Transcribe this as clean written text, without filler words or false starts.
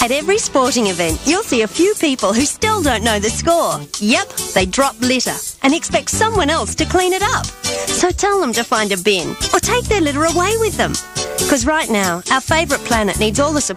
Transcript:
At every sporting event, you'll see a few people who still don't know the score. Yep, they drop litter and expect someone else to clean it up. So tell them to find a bin or take their litter away with them. Because right now, our favourite planet needs all the support